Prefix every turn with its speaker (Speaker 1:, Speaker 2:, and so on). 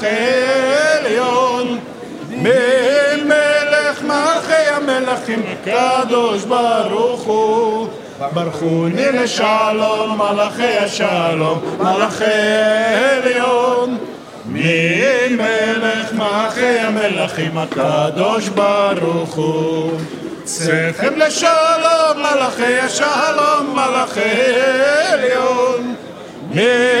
Speaker 1: עליון, ממלך מלכי המלכים, קדוש ברוך הוא. ברכוני לשלום, מלאכי השלום, מלאכי עליון. ממלך מלכי המלכים, הקדוש ברוך הוא. צריכם לשלום, מלאכי השלום, מלאכי עליון.